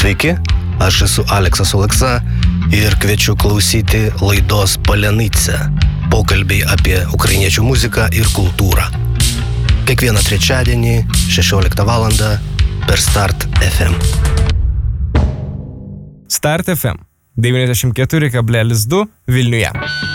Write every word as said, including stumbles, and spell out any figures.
Sveiki, aš esu Aleksas Oleksa ir kviečiu klausyti laidos Palenice. Pokalbiai apie ukrainiečių muziką ir kultūrą. Kiekvieną trečiadienį šešioliktą valandą per Start F M. Start F M devyniasdešimt keturi kablelis du Vilniuje.